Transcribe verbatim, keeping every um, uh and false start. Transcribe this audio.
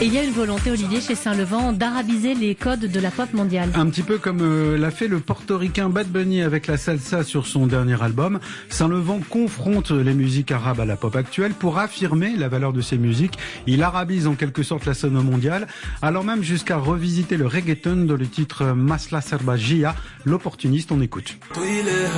Et il y a une volonté, Olivier, chez Saint-Levant, d'arabiser les codes de la pop mondiale. Un petit peu comme euh, l'a fait le portoricain Bad Bunny avec la salsa sur son dernier album. Saint-Levant confronte les musiques arabes à la pop actuelle pour affirmer la valeur de ces musiques. Il arabise en quelque sorte la scène mondiale, allant même jusqu'à revisiter le reggaeton dans le titre Masla Serba Gia. L'opportuniste, on écoute.